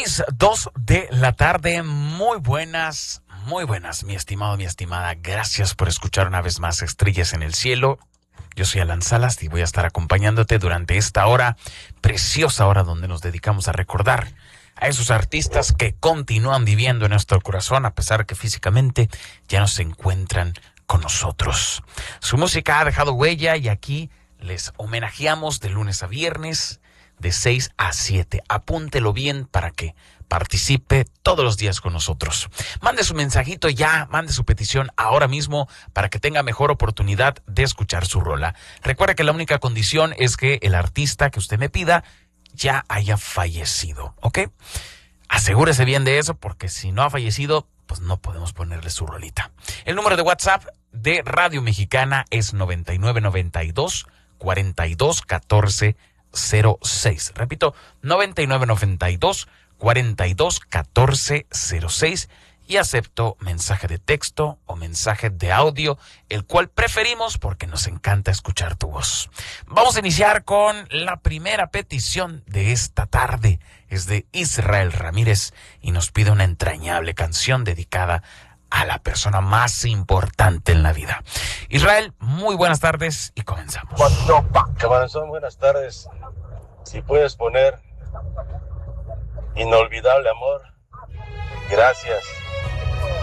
2 de la tarde. Muy buenas, mi estimado, mi estimada. Gracias por escuchar una vez más Estrellas en el Cielo. Yo soy Alan Salas y voy a estar acompañándote durante esta hora, preciosa hora donde nos dedicamos a recordar a esos artistas que continúan viviendo en nuestro corazón a pesar que físicamente ya no se encuentran con nosotros. Su música ha dejado huella y aquí les homenajeamos de lunes a viernes de 6 a 7. Apúntelo bien para que participe todos los días con nosotros. Mande su mensajito ya, mande su petición ahora mismo para que tenga mejor oportunidad de escuchar su rola. Recuerda que la única condición es que el artista que usted me pida ya haya fallecido, ¿ok? Asegúrese bien de eso porque si no ha fallecido, pues no podemos ponerle su rolita. El número de WhatsApp de Radio Mexicana es 9992 42 14 06. Repito, 9992 42 14 06 y acepto mensaje de texto o mensaje de audio, el cual preferimos porque nos encanta escuchar tu voz. Vamos a iniciar con la primera petición de esta tarde. Es de Israel Ramírez y nos pide una entrañable canción dedicada a la persona más importante en la vida. Israel, muy buenas tardes y comenzamos. Camarón, buenas tardes. Si puedes poner Inolvidable Amor, gracias.